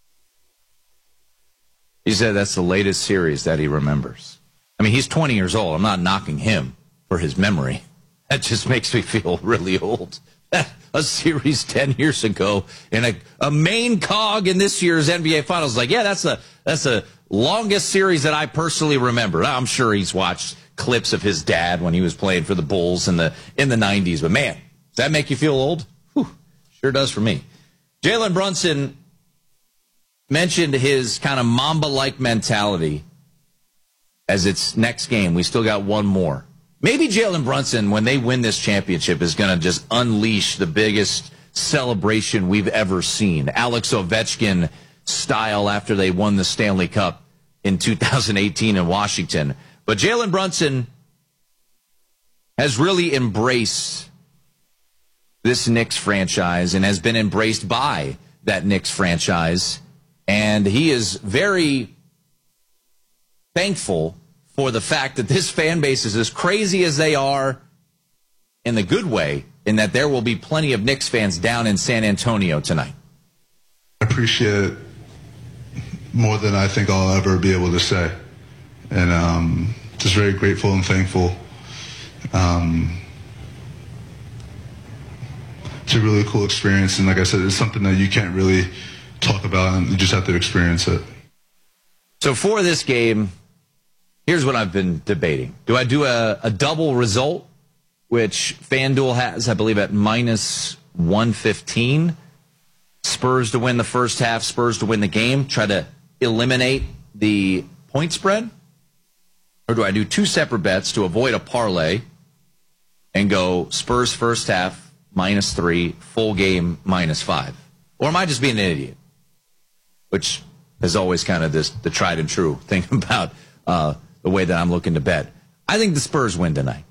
He said that's the latest series that he remembers. I mean, he's twenty years old. I'm not knocking him for his memory. That just makes me feel really old. A series ten years ago and a, a main cog in this year's N B A Finals. Like, yeah, that's the that's the longest series that I personally remember. I'm sure he's watched clips of his dad when he was playing for the Bulls in the in the nineties. But, man, does that make you feel old? Whew, sure does for me. Jalen Brunson mentioned his kind of Mamba-like mentality as its next game. We still got one more. Maybe Jalen Brunson, when they win this championship, is going to just unleash the biggest celebration we've ever seen. Alex Ovechkin style after they won the Stanley Cup in two thousand eighteen in Washington. But Jalen Brunson has really embraced this Knicks franchise and has been embraced by that Knicks franchise. And he is very thankful for the fact that this fan base is as crazy as they are in the good way, in that there will be plenty of Knicks fans down in San Antonio tonight. I appreciate it more than I think I'll ever be able to say. And um, just very grateful and thankful. Um, it's a really cool experience. And like I said, it's something that you can't really talk about, and you just have to experience it. So for this game, here's what I've been debating. Do I do a, a double result, which FanDuel has, I believe, at minus one fifteen? Spurs to win the first half, Spurs to win the game, try to eliminate the point spread? Or do I do two separate bets to avoid a parlay and go Spurs first half, minus three, full game, minus five? Or am I just being an idiot? Which is always kind of this the tried and true thing about uh, the way that I'm looking to bet. I think the Spurs win tonight.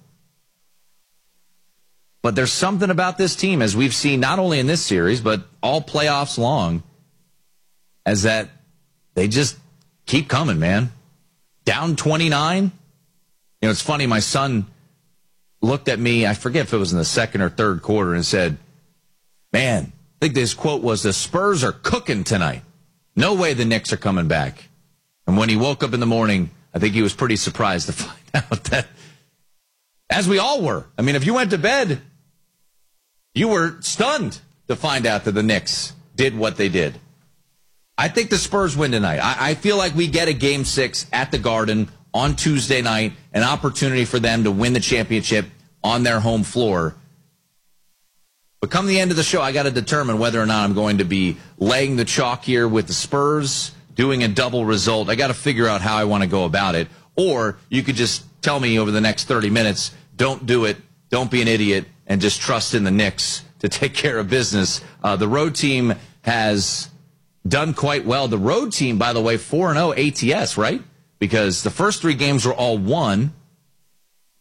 But there's something about this team, as we've seen not only in this series, but all playoffs long, as that they just keep coming, man. Down twenty-nine. You know, it's funny, my son looked at me, I forget if it was in the second or third quarter, and said, man, I think his quote was, the Spurs are cooking tonight. No way the Knicks are coming back. And when he woke up in the morning, I think he was pretty surprised to find out that, as we all were. I mean, if you went to bed, you were stunned to find out that the Knicks did what they did. I think the Spurs win tonight. I, I feel like we get a game six at the Garden on Tuesday night, an opportunity for them to win the championship on their home floor. But come the end of the show, I got to determine whether or not I'm going to be laying the chalk here with the Spurs, doing a double result. I got to figure out how I want to go about it. Or you could just tell me over the next thirty minutes, don't do it, don't be an idiot, and just trust in the Knicks to take care of business. Uh, the road team has done quite well. The road team, by the way, four and oh A T S, right? Because the first three games were all won.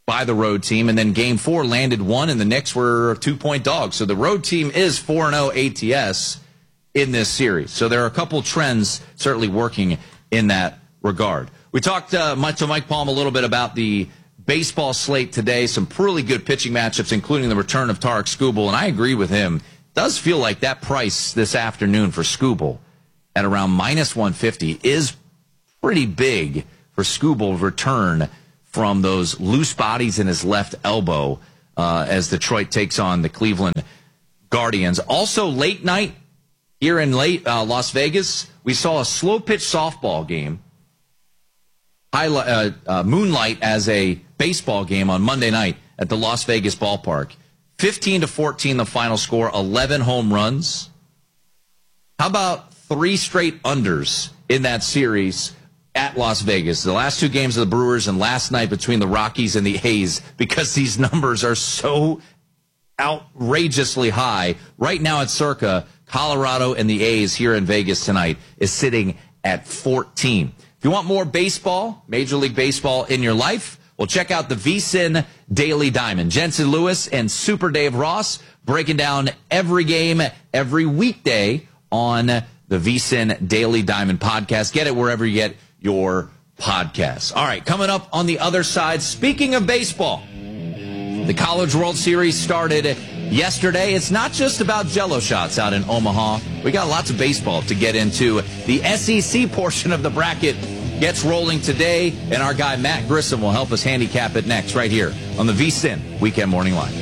by the road team, and then game four landed one, and the Knicks were two-point dogs. So the road team is four and oh A T S in this series. So there are a couple trends certainly working in that regard. We talked uh, to Mike Palm a little bit about the baseball slate today, some really good pitching matchups, including the return of Tarik Skubal, and I agree with him. It does feel like that price this afternoon for Skubal at around minus one fifty is pretty big for Skubal's return from those loose bodies in his left elbow uh, as Detroit takes on the Cleveland Guardians. Also, late night here in late uh, Las Vegas, we saw a slow pitch softball game, highlight, uh, uh, moonlight as a baseball game on Monday night at the Las Vegas ballpark. fifteen to fourteen, the final score, eleven home runs. How about three straight unders in that series at Las Vegas? The last two games of the Brewers and last night between the Rockies and the A's, because these numbers are so outrageously high. Right now at Circa, Colorado and the A's here in Vegas tonight is sitting at fourteen. If you want more baseball, Major League Baseball in your life, well, check out the VSiN Daily Diamond. Jensen Lewis and Super Dave Ross breaking down every game every weekday on the VSiN Daily Diamond podcast. Get it wherever you get your podcasts. All right, coming up on the other side, speaking of baseball, the College World Series started yesterday. It's not just about Jell-O shots out in Omaha. We got lots of baseball to get into. The S E C portion of the bracket gets rolling today, and our guy Matt Grissom will help us handicap it next right here on the VSiN Weekend Morning Line.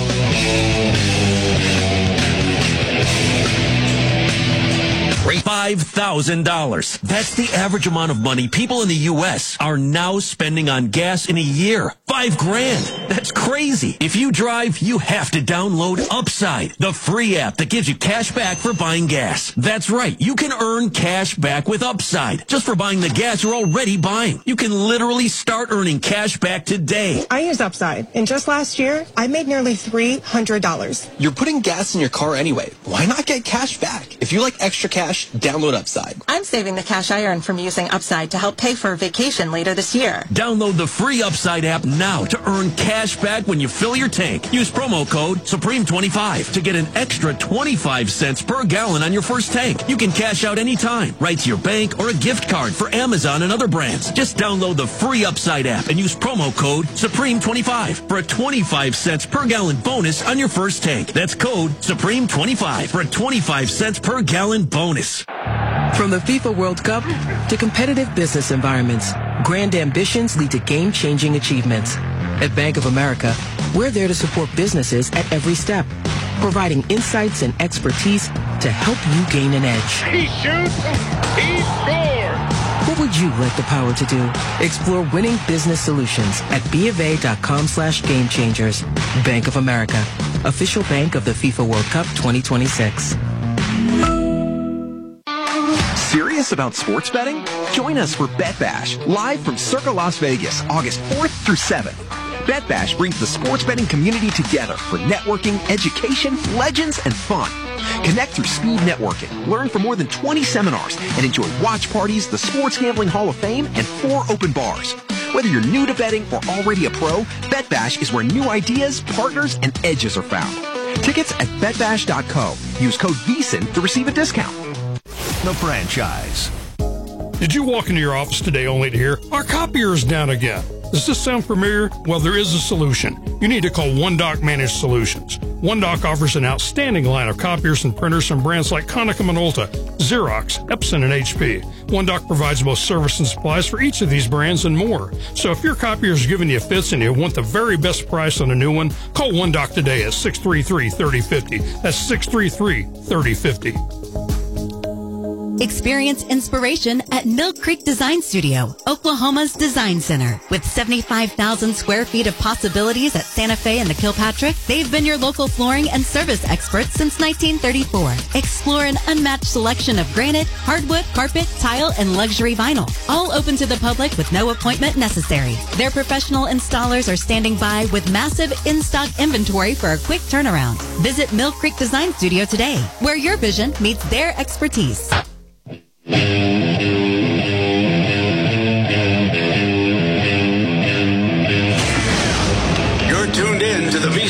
five thousand dollars. That's the average amount of money people in the U S are now spending on gas in a year. Five grand. That's crazy. If you drive, you have to download Upside, the free app that gives you cash back for buying gas. That's right. You can earn cash back with Upside just for buying the gas you're already buying. You can literally start earning cash back today. I use Upside, and just last year, I made nearly three hundred dollars. You're putting gas in your car anyway. Why not get cash back? If you like extra cash, download Upside. I'm saving the cash I earn from using Upside to help pay for a vacation later this year. Download the free Upside app now to earn cash back when you fill your tank. Use promo code Supreme twenty-five to get an extra twenty-five cents per gallon on your first tank. You can cash out anytime, right to your bank or a gift card for Amazon and other brands. Just download the free Upside app and use promo code Supreme twenty-five for a twenty-five cents per gallon bonus on your first tank. That's code Supreme twenty-five for a twenty-five cents per gallon bonus. From the FIFA World Cup to competitive business environments, grand ambitions lead to game-changing achievements. At Bank of America, we're there to support businesses at every step, providing insights and expertise to help you gain an edge. He shoots, he scores! What would you like the power to do? Explore winning business solutions at BofA.com slash game changers. Bank of America, official bank of the FIFA World Cup twenty twenty-six. Serious about sports betting? Join us for Bet Bash, live from Circa Las Vegas, August fourth through seventh. Bet Bash brings the sports betting community together for networking, education, legends, and fun. Connect through speed networking, learn from more than twenty seminars, and enjoy watch parties, the Sports Gambling Hall of Fame, and four open bars. Whether you're new to betting or already a pro, Bet Bash is where new ideas, partners, and edges are found. Tickets at bet bash dot co. Use code VSiN to receive a discount. The franchise. Did you walk into your office today only to hear, our copier is down again? Does this sound familiar? Well, there is a solution. You need to call OneDoc Managed Solutions. OneDoc offers an outstanding line of copiers and printers from brands like Konica Minolta, Xerox, Epson, and H P. OneDoc provides most service and supplies for each of these brands and more. So if your copier is giving you fits and you want the very best price on a new one, call OneDoc today at six three three, three oh five oh. That's six three three, three oh five oh. Experience inspiration at Mill Creek Design Studio, Oklahoma's design center. With seventy-five thousand square feet of possibilities at Santa Fe and the Kilpatrick, they've been your local flooring and service experts since nineteen thirty-four. Explore an unmatched selection of granite, hardwood, carpet, tile, and luxury vinyl. All open to the public with no appointment necessary. Their professional installers are standing by with massive in-stock inventory for a quick turnaround. Visit Mill Creek Design Studio today, where your vision meets their expertise.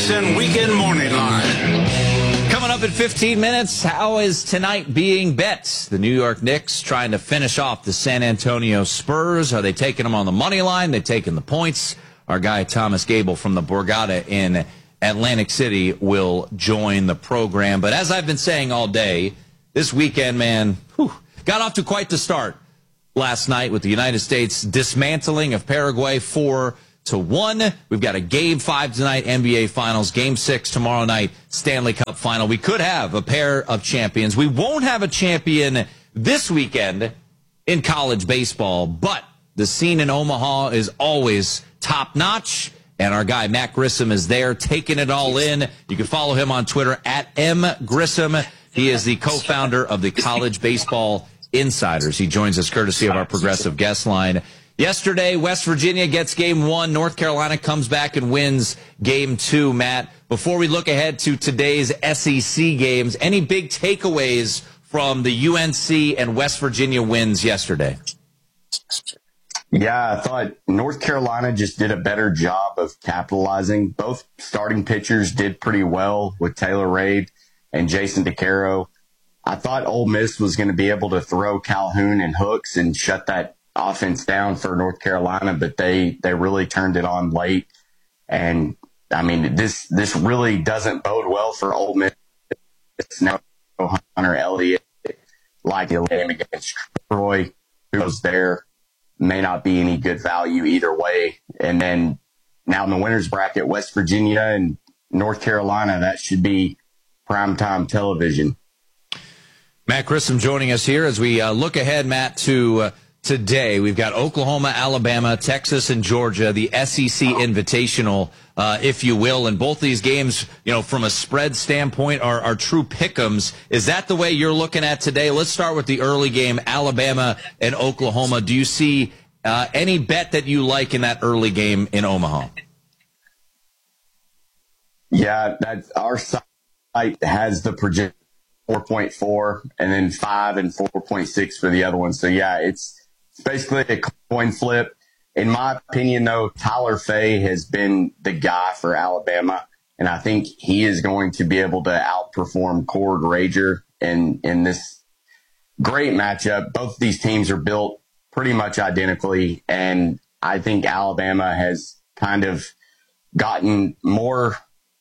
VSiN Weekend Morning Line. Coming up in fifteen minutes, how is tonight being bet? The New York Knicks trying to finish off the San Antonio Spurs. Are they taking them on the money line? They taking the points? Our guy Thomas Gable from the Borgata in Atlantic City will join the program. But as I've been saying all day, this weekend, man, whew, got off to quite the start last night with the United States dismantling of Paraguay four to one. We've got a game five tonight, N B A Finals, game six tomorrow night, Stanley Cup Final. We could have a pair of champions. We won't have a champion this weekend in college baseball, but the scene in Omaha is always top notch. And our guy, Matt Grissom, is there taking it all in. You can follow him on Twitter at M Grissom. He is the co-founder of the College Baseball Insiders. He joins us courtesy of our progressive guest line. Yesterday, West Virginia gets game one. North Carolina comes back and wins game two, Matt. Before we look ahead to today's S E C games, any big takeaways from the U N C and West Virginia wins yesterday? Yeah, I thought North Carolina just did a better job of capitalizing. Both starting pitchers did pretty well with Taylor Reid and Jason DeCaro. I thought Ole Miss was going to be able to throw Calhoun and hooks and shut that offense down for North Carolina, but they, they really turned it on late. And, I mean, this this really doesn't bode well for Ole Miss. It's now Hunter Elliott, like the game against Troy, who was there. May not be any good value either way. And then now in the winner's bracket, West Virginia and North Carolina, that should be primetime television. Matt Grissom joining us here as we uh, look ahead, Matt, to uh, today. We've got Oklahoma, Alabama, Texas, and Georgia, the S E C Invitational, uh, if you will. And both these games, you know, from a spread standpoint, are, are true pick'ems. Is that the way you're looking at today? Let's start with the early game, Alabama and Oklahoma. Do you see uh, any bet that you like in that early game in Omaha? Yeah, that's our site has the project four point four and then five and four point six for the other one. So, yeah, it's, it's basically a coin flip. In my opinion, though, Tyler Fay has been the guy for Alabama, and I think he is going to be able to outperform Cord Rager in, in this great matchup. Both of these teams are built pretty much identically, and I think Alabama has kind of gotten more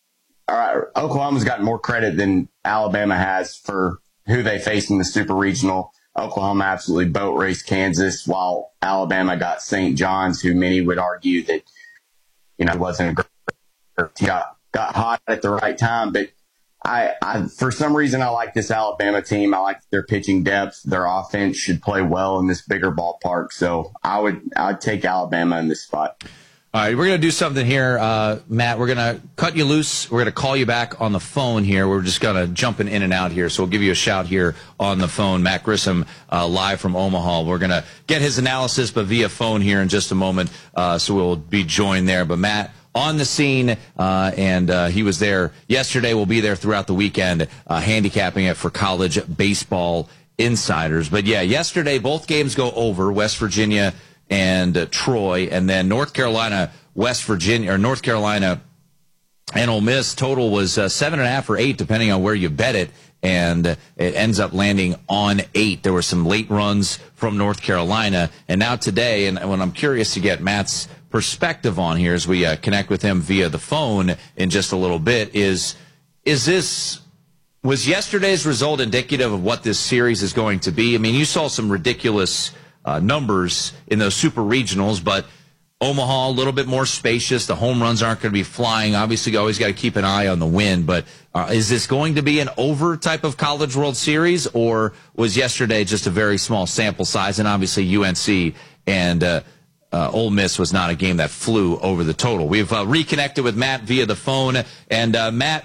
uh, – Oklahoma's gotten more credit than Alabama has for who they face in the Super Regional. Oklahoma absolutely boat raced Kansas, while Alabama got Saint John's, who many would argue that, you know, wasn't a great, he got, got hot at the right time. But I, I, for some reason, I like this Alabama team. I like their pitching depth. Their offense should play well in this bigger ballpark. So I would, I'd take Alabama in this spot. All right, we're going to do something here, uh, Matt. We're going to cut you loose. We're going to call you back on the phone here. We're just going to jumping in and out here, so we'll give you a shout here on the phone. Matt Grissom, uh, live from Omaha. We're going to get his analysis, but via phone here in just a moment, uh, so we'll be joined there. But Matt, on the scene, uh, and uh, he was there yesterday. We'll be there throughout the weekend, uh, handicapping it for College Baseball Insiders. But, yeah, yesterday both games go over, West Virginia and uh, Troy, and then North Carolina, West Virginia, or North Carolina and Ole Miss. Total was uh, seven and a half or eight, depending on where you bet it, and uh, it ends up landing on eight. There were some late runs from North Carolina, and now today, and when I'm curious to get Matt's perspective on here as we uh, connect with him via the phone in just a little bit, is is this was yesterday's result indicative of what this series is going to be? I mean, you saw some ridiculous Uh, numbers in those super regionals, but Omaha a little bit more spacious. The home runs aren't going to be flying. Obviously, you always got to keep an eye on the wind, but uh, is this going to be an over type of College World Series, or was yesterday just a very small sample size? And obviously U N C and uh, uh, Ole Miss was not a game that flew over the total. We've uh, reconnected with Matt via the phone, and uh, Matt,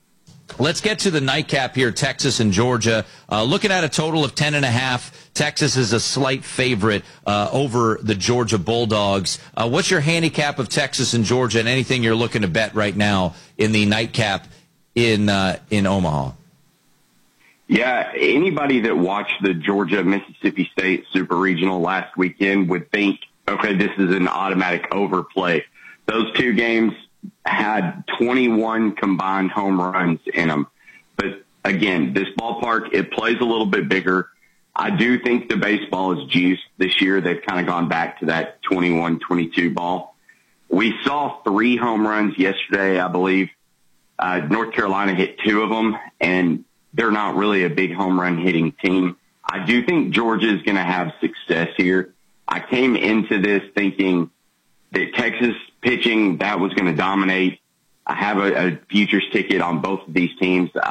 let's get to the nightcap here, Texas and Georgia. Uh, looking at a total of ten and a half. Texas is a slight favorite uh, over the Georgia Bulldogs. Uh, what's your handicap of Texas and Georgia, and anything you're looking to bet right now in the nightcap in uh, in Omaha? Yeah, anybody that watched the Georgia-Mississippi State Super Regional last weekend would think, okay, this is an automatic overplay. Those two games had twenty-one combined home runs in them. But again, this ballpark, it plays a little bit bigger. I do think the baseball is juiced this year. They've kind of gone back to that twenty-one twenty-two ball. We saw three home runs yesterday, I believe. Uh, North Carolina hit two of them, and they're not really a big home run hitting team. I do think Georgia is going to have success here. I came into this thinking that Texas pitching, that was going to dominate. I have a, a futures ticket on both of these teams.